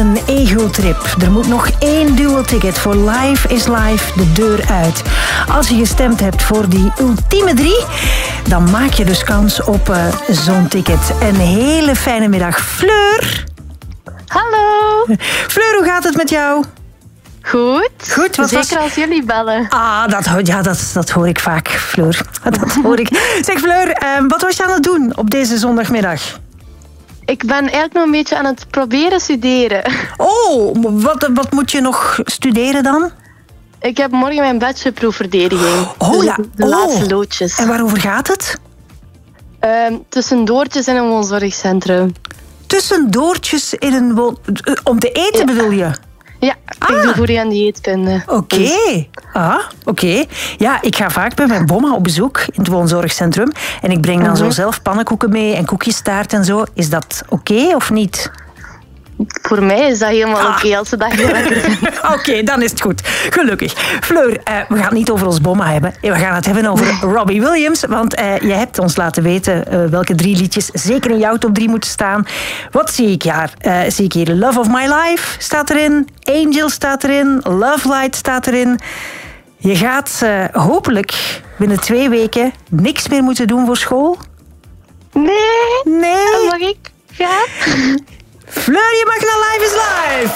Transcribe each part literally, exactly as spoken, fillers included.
een ego-trip. Er moet nog één duo-ticket voor Live is Live de deur uit. Als je gestemd hebt voor die ultieme drie, dan maak je dus kans op uh, zo'n ticket. Een hele fijne middag. Fleur! Hallo! Fleur, hoe gaat het met jou? Goed. Goed, wat Zeker was... als jullie bellen. Ah, dat, ja, dat, dat hoor ik vaak, Fleur. Dat hoor ik. Zeg, Fleur, uh, wat was je aan het doen op deze zondagmiddag? Ik ben eigenlijk nog een beetje aan het proberen studeren. Oh, wat, wat moet je nog studeren dan? Ik heb morgen mijn bachelorproefverdediging. Oh dus ja, de oh. laatste loodjes. En waarover gaat het? Uh, tussendoortjes in een woonzorgcentrum. Tussendoortjes in een woon... Om te eten, ja. bedoel je? Ja, ik ah. doe voeding en dieetkunde. Oké. Okay. Ah, oké. Okay. Ja, ik ga vaak bij mijn bomma op bezoek in het woonzorgcentrum. En ik breng dan uh-huh. zo zelf pannenkoeken mee en koekjestaart en zo. Is dat oké okay, of niet? Voor mij is dat helemaal ah. oké okay, als ze dat heel lekker vinden. Oké, okay, dan is het goed. Gelukkig. Fleur, uh, we gaan het niet over ons bomma hebben. We gaan het hebben over Robbie Williams. Want uh, je hebt ons laten weten uh, welke drie liedjes zeker in jouw top drie moeten staan. Wat zie ik hier? Uh, zie ik hier Love of My Life staat erin. Angel staat erin. Love Light staat erin. Je gaat uh, hopelijk binnen twee weken niks meer moeten doen voor school. Nee. Nee. Mag ik gaan? Fleur, je mag naar Live is Live!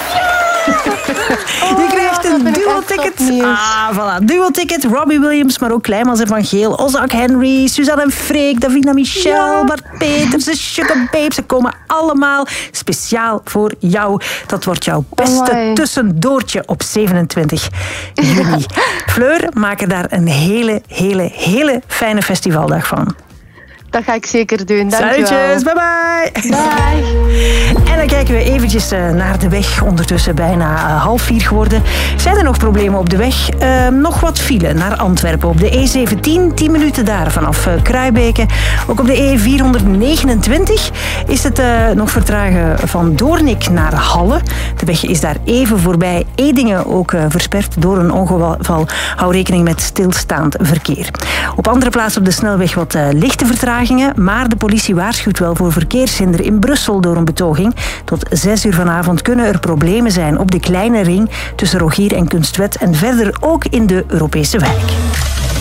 Oh, je krijgt ja, een duo-ticket. Ah, voilà. Duo-ticket, Robbie Williams, maar ook Kleimans en Van Geel, Ozak Henry, Suzanne en Freek, Davina Michel, ja. Bart Peters, de Sugar Babes. Ze komen allemaal speciaal voor jou. Dat wordt jouw beste oh tussendoortje op zevenentwintig juni. Fleur, maak er daar een hele, hele, hele fijne festivaldag van. Dat ga ik zeker doen. Dankjewel. Salutjes, bye bye. Bye. En dan kijken we eventjes naar de weg. Ondertussen bijna half vier geworden. Zijn er nog problemen op de weg? Uh, nog wat file naar Antwerpen. Op de E zeventien, tien minuten daar vanaf Kruibeke. Ook op de E vierhonderdnegenentwintig is het uh, nog vertragen van Doornik naar Halle. De weg is daar even voorbij. Edingen ook uh, versperd door een ongeval. Hou rekening met stilstaand verkeer. Op andere plaatsen op de snelweg wat uh, lichte vertraging. Maar de politie waarschuwt wel voor verkeershinder in Brussel door een betoging. Tot zes uur vanavond kunnen er problemen zijn op de kleine ring tussen Rogier en Kunstwet en verder ook in de Europese wijk.